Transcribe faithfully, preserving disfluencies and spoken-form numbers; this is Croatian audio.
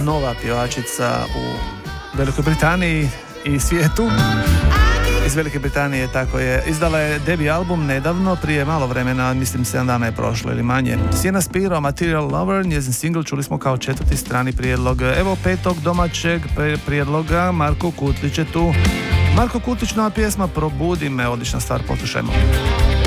nova pjevačica u Velikoj Britaniji i svijetu. Iz Velike Britanije, tako je. Izdala je debi album nedavno, prije malo vremena, mislim sedam dana je prošlo ili manje. Sienna Spiro, Material Lover, njezin single čuli smo kao četvrti strani prijedlog. Evo petog domaćeg prijedloga, Marko Kutlić je tu. Marko Kutlić, nova pjesma Probudi me, odlična stvar, poslušajmo.